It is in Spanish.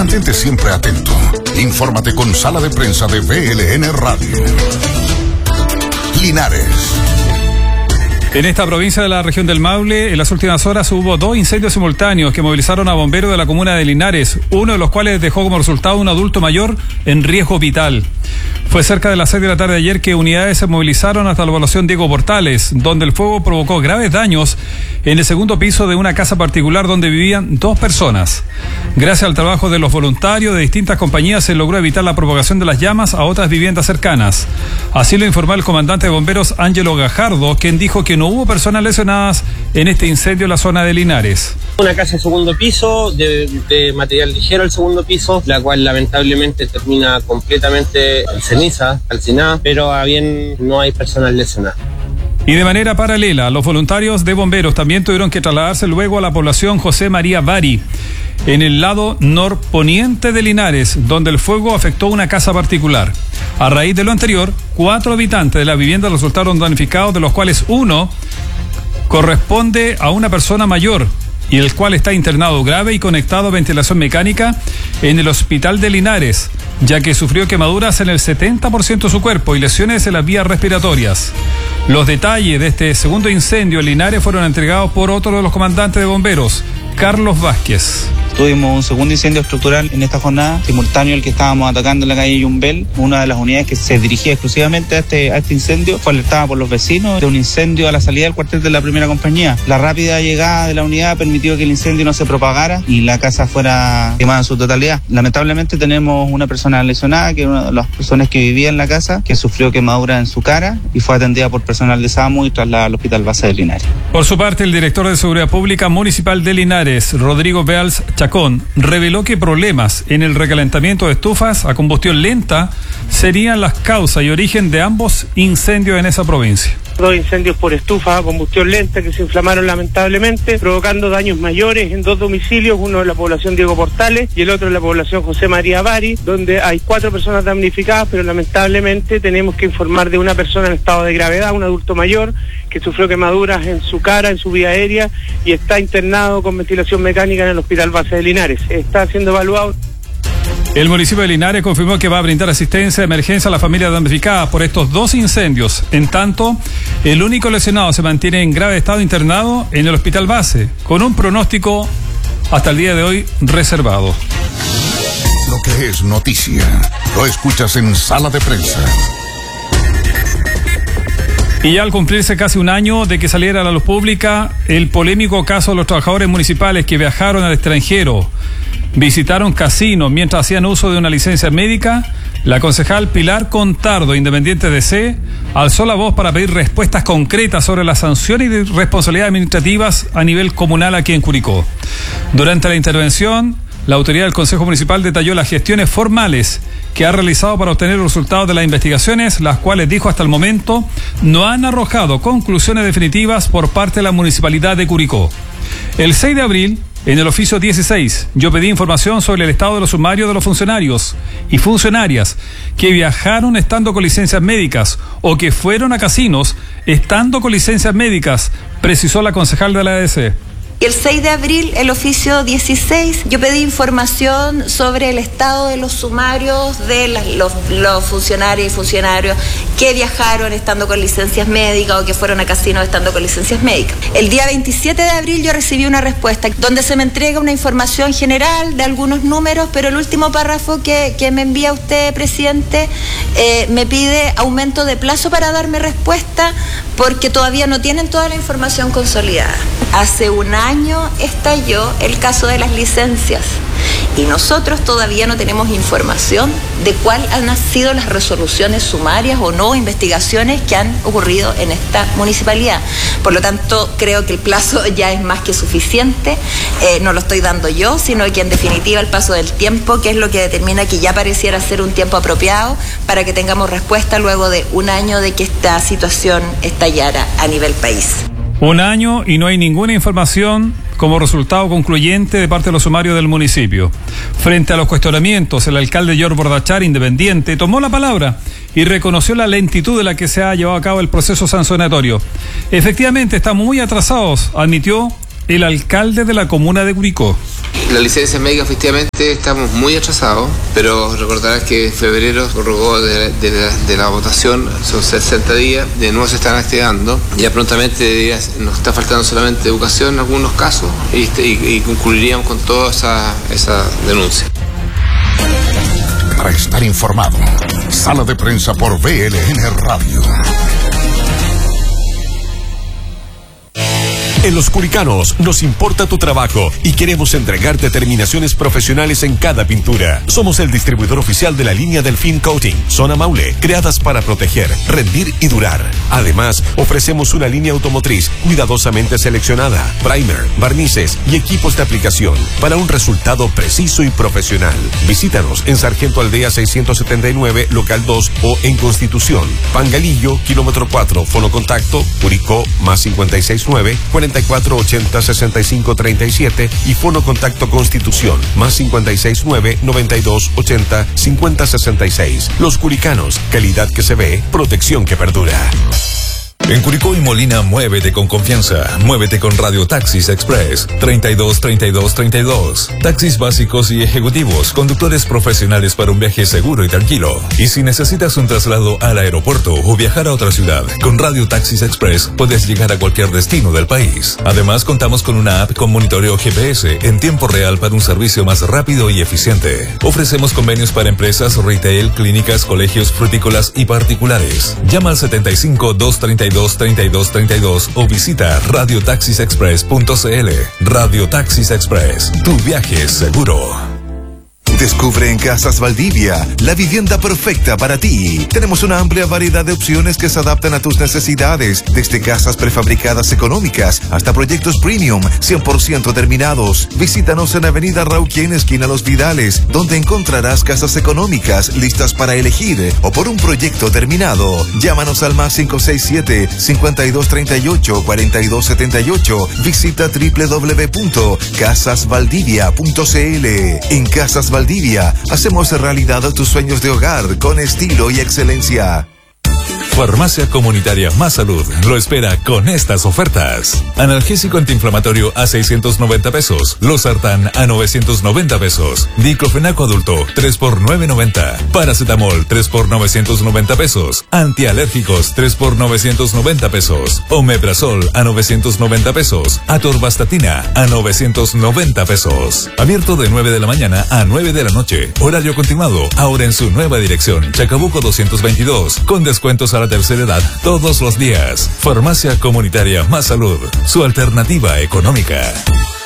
Mantente siempre atento. Infórmate con Sala de Prensa de BLN Radio. Linares. En esta provincia de la región del Maule, en las últimas horas hubo 2 incendios simultáneos que movilizaron a bomberos de la comuna de Linares, uno de los cuales dejó como resultado un adulto mayor en riesgo vital. Fue cerca de las 6 de la tarde de ayer que unidades se movilizaron hasta la población Diego Portales, donde el fuego provocó graves daños en el segundo piso de una casa particular donde vivían 2 personas. Gracias al trabajo de los voluntarios de distintas compañías se logró evitar la propagación de las llamas a otras viviendas cercanas. Así lo informó el comandante de bomberos Ángelo Gajardo, quien dijo que no hubo personas lesionadas en este incendio en la zona de Linares. Una casa de segundo piso, de material ligero al segundo piso, la cual lamentablemente termina completamente en ceniza, calcinada, pero a bien no hay personas lesionadas. Y de manera paralela, los voluntarios de bomberos también tuvieron que trasladarse luego a la población José María Bari, en el lado norponiente de Linares, donde el fuego afectó una casa particular. A raíz de lo anterior, 4 habitantes de la vivienda resultaron damnificados, de los cuales uno corresponde a una persona mayor, y el cual está internado grave y conectado a ventilación mecánica en el hospital de Linares, ya que sufrió quemaduras en el 70% de su cuerpo y lesiones en las vías respiratorias. Los detalles de este segundo incendio en Linares fueron entregados por otro de los comandantes de bomberos, Carlos Vázquez. Tuvimos un segundo incendio estructural en esta jornada, simultáneo al que estábamos atacando en la calle Yumbel. Una de las unidades que se dirigía exclusivamente a este incendio fue alertada por los vecinos de un incendio a la salida del cuartel de la primera compañía. La rápida llegada de la unidad permitió que el incendio no se propagara y la casa fuera quemada en su totalidad. Lamentablemente tenemos una persona lesionada, que es una de las personas que vivía en la casa, que sufrió quemadura en su cara y fue atendida por personal de SAMU y trasladada al hospital base de Linares. Por su parte, el director de Seguridad Pública Municipal de Linares, Rodrigo Beals Chacón, reveló que problemas en el recalentamiento de estufas a combustión lenta serían las causas y origen de ambos incendios en esa provincia. 2 incendios por estufa a combustión lenta que se inflamaron lamentablemente, provocando daños mayores en 2 domicilios, uno en la población Diego Portales y el otro en la población José María Bari, donde hay 4 personas damnificadas, pero lamentablemente tenemos que informar de una persona en estado de gravedad, un adulto mayor, que sufrió quemaduras en su cara, en su vía aérea, y está internado con ventilación mecánica en el hospital base de Linares. Está siendo evaluado. El municipio de Linares confirmó que va a brindar asistencia de emergencia a las familias damnificadas por estos 2 incendios. En tanto, el único lesionado se mantiene en grave estado internado en el hospital base, con un pronóstico hasta el día de hoy reservado. Lo que es noticia, lo escuchas en Sala de Prensa. Y ya al cumplirse casi un año de que saliera a la luz pública el polémico caso de los trabajadores municipales que viajaron al extranjero, visitaron casinos mientras hacían uso de una licencia médica, la concejal Pilar Contardo, independiente de C, alzó la voz para pedir respuestas concretas sobre las sanciones y responsabilidades administrativas a nivel comunal aquí en Curicó. Durante la intervención, la autoridad del Consejo Municipal detalló las gestiones formales que ha realizado para obtener los resultados de las investigaciones, las cuales, dijo, hasta el momento no han arrojado conclusiones definitivas por parte de la Municipalidad de Curicó. El 6 de abril, en el oficio 16, yo pedí información sobre el estado de los sumarios de los funcionarios y funcionarias que viajaron estando con licencias médicas o que fueron a casinos estando con licencias médicas, precisó la concejal de la ADC. Y el 6 de abril, el oficio 16, yo pedí información sobre el estado de los sumarios de los funcionarios y funcionarios que viajaron estando con licencias médicas o que fueron a casinos estando con licencias médicas. El día 27 de abril yo recibí una respuesta donde se me entrega una información general de algunos números, pero el último párrafo que me envía usted, presidente, me pide aumento de plazo para darme respuesta porque todavía no tienen toda la información consolidada. Hace un año estalló el caso de las licencias y nosotros todavía no tenemos información de cuáles han sido las resoluciones sumarias o no, investigaciones que han ocurrido en esta municipalidad. Por lo tanto, creo que el plazo ya es más que suficiente. No lo estoy dando yo, sino que en definitiva el paso del tiempo, que es lo que determina que ya pareciera ser un tiempo apropiado para que tengamos respuesta luego de un año de que esta situación estallara a nivel país. Un año y no hay ninguna información como resultado concluyente de parte de los sumarios del municipio. Frente a los cuestionamientos, el alcalde George Bordachar, independiente, tomó la palabra y reconoció la lentitud de la que se ha llevado a cabo el proceso sancionatorio. Efectivamente, estamos muy atrasados, admitió el alcalde de la comuna de Curicó. La licencia médica efectivamente estamos muy atrasados, pero recordarás que en febrero prorrogó de la votación, son 60 días, de nuevo se están activando. Ya prontamente nos está faltando solamente educación en algunos casos y concluiríamos con toda esa denuncia. Para estar informado, Sala de Prensa por BLN Radio. En Los Curicanos nos importa tu trabajo y queremos entregarte terminaciones profesionales en cada pintura. Somos el distribuidor oficial de la línea Delfín Coating, Zona Maule, creadas para proteger, rendir y durar. Además, ofrecemos una línea automotriz cuidadosamente seleccionada, primer, barnices y equipos de aplicación para un resultado preciso y profesional. Visítanos en Sargento Aldea 679, local 2 o en Constitución, Pangalillo, kilómetro 4, fonocontacto, Curicó, más 569 4480-6537 y fono contacto Constitución, más 569-9280-5066. Los Curicanos, calidad que se ve, protección que perdura. En Curicó y Molina, muévete con confianza. Muévete con Radio Taxis Express 323232. Taxis básicos y ejecutivos, conductores profesionales para un viaje seguro y tranquilo. Y si necesitas un traslado al aeropuerto o viajar a otra ciudad, con Radio Taxis Express puedes llegar a cualquier destino del país. Además, contamos con una app con monitoreo GPS en tiempo real para un servicio más rápido y eficiente. Ofrecemos convenios para empresas, retail, clínicas, colegios, frutícolas y particulares. Llama al 75-232-3232 o visita radiotaxisexpress.cl. Radio Taxis Express, tu viaje es seguro. Descubre en Casas Valdivia la vivienda perfecta para ti. Tenemos una amplia variedad de opciones que se adaptan a tus necesidades, desde casas prefabricadas económicas hasta proyectos premium 100% terminados. Visítanos en Avenida Rauquien, esquina Los Vidales, donde encontrarás casas económicas listas para elegir o por un proyecto terminado. Llámanos al más 567-5238-4278. Visita www.casasvaldivia.cl. En Casas Valdivia hacemos realidad tus sueños de hogar con estilo y excelencia. Farmacia Comunitaria Más Salud lo espera con estas ofertas. Analgésico antiinflamatorio a 690 pesos. Losartán a 990 pesos. Diclofenaco adulto 3 por 990. Paracetamol 3 por 990 pesos. Antialérgicos 3 por 990 pesos. Omeprazol a 990 pesos. Atorvastatina a 990 pesos. Abierto de 9 de la mañana a 9 de la noche. Horario continuado. Ahora en su nueva dirección. Chacabuco 222. Con descuentos a la tercera edad todos los días. Farmacia Comunitaria Más Salud, su alternativa económica.